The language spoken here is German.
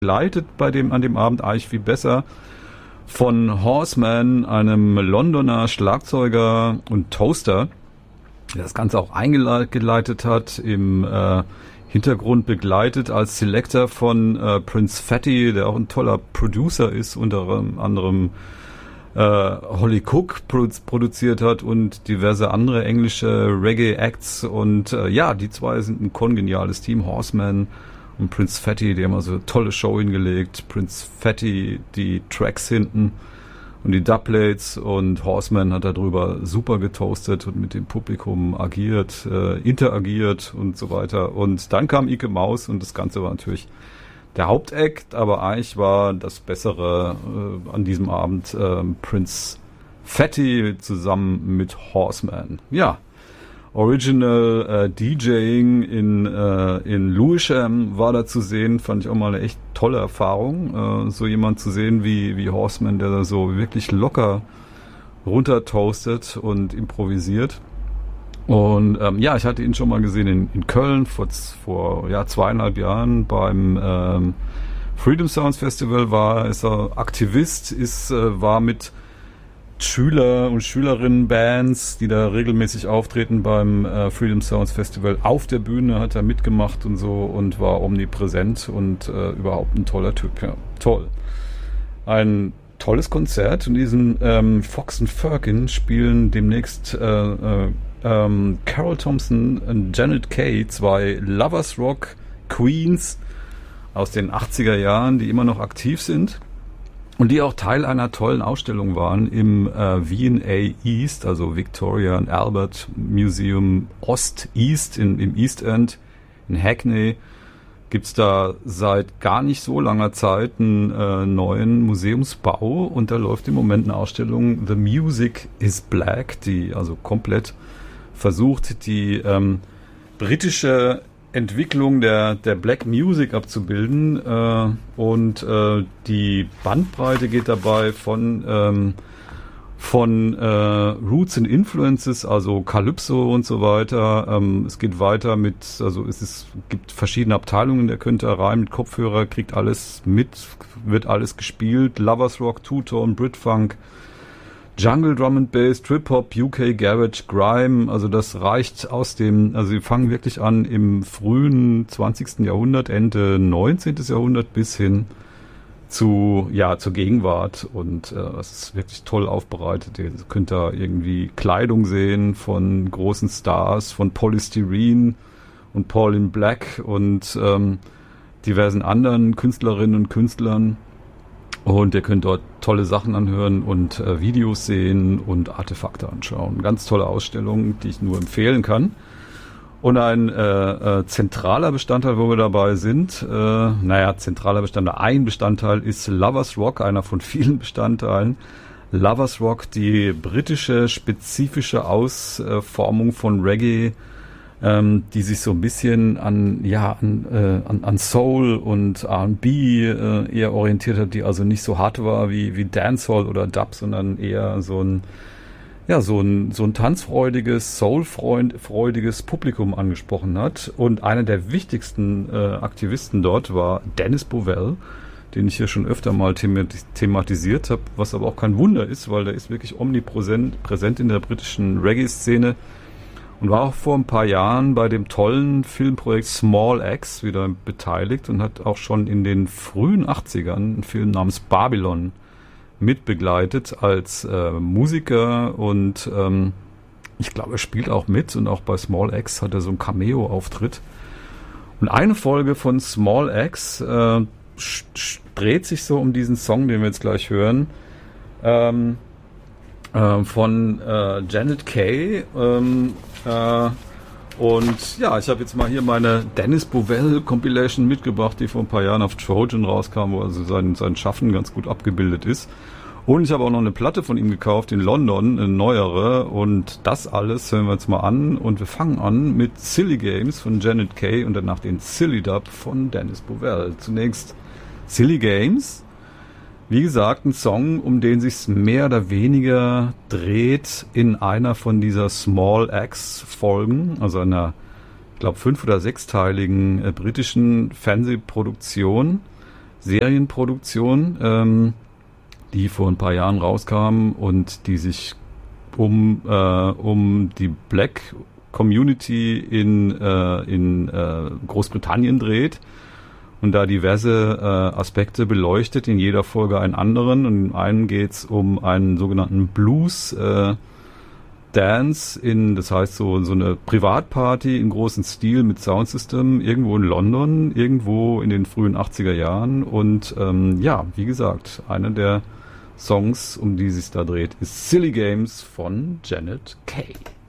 begleitet an dem Abend eigentlich viel besser von Horseman, einem Londoner Schlagzeuger und Toaster, der das Ganze auch eingeleitet hat, im Hintergrund begleitet als Selector von Prince Fatty, der auch ein toller Producer ist, unter anderem Holly Cook produziert hat und diverse andere englische Reggae-Acts und die zwei sind ein kongeniales Team, Horseman und Prince Fatty, die haben also eine tolle Show hingelegt. Prince Fatty, die Tracks hinten und die Dubplates und Horseman hat darüber super getoastet und mit dem Publikum interagiert und so weiter. Und dann kam Ike Maus und das Ganze war natürlich der Hauptakt, aber eigentlich war das Bessere an diesem Abend Prince Fatty zusammen mit Horseman. Ja, Original DJing in Lewisham war da zu sehen, fand ich auch mal eine echt tolle Erfahrung, so jemand zu sehen wie Horseman, der da so wirklich locker runtertoastet und improvisiert. Und ich hatte ihn schon mal gesehen in Köln vor 2,5 Jahren beim Freedom Sounds Festival ist er Aktivist, war mit Schüler- und Schülerinnen-Bands, die da regelmäßig auftreten beim Freedom Sounds Festival auf der Bühne, hat er mitgemacht und so und war omnipräsent und überhaupt ein toller Typ. Ja, toll. Ein tolles Konzert und diesen Fox & Firkin spielen demnächst Carol Thompson und Janet Kay, zwei Lovers Rock Queens aus den 80er Jahren, die immer noch aktiv sind. Und die auch Teil einer tollen Ausstellung waren im V&A East, also Victoria and Albert Museum Ost-East im East End in Hackney. Gibt's da seit gar nicht so langer Zeit einen neuen Museumsbau und da läuft im Moment eine Ausstellung The Music is Black, die also komplett versucht, die britische Entwicklung der Black Music abzubilden und die Bandbreite geht dabei von Roots and Influences, also Calypso und so weiter. Es geht weiter gibt verschiedene Abteilungen, der könnt da rein mit Kopfhörer, kriegt alles mit, wird alles gespielt. Lovers Rock, Two-Tone, Britfunk, Jungle, Drum and Bass, Trip-Hop, UK, Garage, Grime, also das reicht sie fangen wirklich an im frühen 20. Jahrhundert, Ende 19. Jahrhundert bis hin zur Gegenwart und das ist wirklich toll aufbereitet. Ihr könnt da irgendwie Kleidung sehen von großen Stars, von Polystyrene und Pauline Black und diversen anderen Künstlerinnen und Künstlern. Und ihr könnt dort tolle Sachen anhören und Videos sehen und Artefakte anschauen. Ganz tolle Ausstellung, die ich nur empfehlen kann. Und ein zentraler Bestandteil, wo wir dabei sind, ein Bestandteil ist Lovers Rock, einer von vielen Bestandteilen. Lovers Rock, die britische spezifische Ausformung von Reggae, die sich so ein bisschen an Soul und R&B eher orientiert hat, die also nicht so hart war wie Dancehall oder Dub, sondern eher so ein tanzfreudiges, soulfreudiges Publikum angesprochen hat. Und einer der wichtigsten Aktivisten dort war Dennis Bovell, den ich hier schon öfter mal thematisiert habe, was aber auch kein Wunder ist, weil der ist wirklich omnipräsent in der britischen Reggae-Szene. Und war auch vor ein paar Jahren bei dem tollen Filmprojekt Small Axe wieder beteiligt und hat auch schon in den frühen 80ern einen Film namens Babylon mitbegleitet als Musiker und ich glaube, er spielt auch mit und auch bei Small Axe hat er so einen Cameo-Auftritt. Und eine Folge von Small Axe dreht sich so um diesen Song, den wir jetzt gleich hören, von Janet Kay. Und ja, ich habe jetzt mal hier meine Dennis Bovell Compilation mitgebracht, die vor ein paar Jahren auf Trojan rauskam, wo also sein Schaffen ganz gut abgebildet ist. Und ich habe auch noch eine Platte von ihm gekauft in London, eine neuere. Und das alles hören wir jetzt mal an. Und wir fangen an mit Silly Games von Janet Kay und danach den Silly Dub von Dennis Bovell. Zunächst Silly Games. Wie gesagt, ein Song, um den sich's mehr oder weniger dreht in einer von dieser Small Axe Folgen, also einer, ich glaube, 5- oder 6-teiligen britischen Fernsehproduktion. Serienproduktion, die vor ein paar Jahren rauskam und die sich um die Black Community in Großbritannien dreht und da diverse Aspekte beleuchtet, in jeder Folge einen anderen. Und in einem geht's um einen sogenannten Blues Dance das heißt so eine Privatparty in großem Stil mit Soundsystem irgendwo in London, irgendwo in den frühen 80er Jahren. Und wie gesagt, einer der Songs, um die sich da dreht, ist Silly Games von Janet Kay.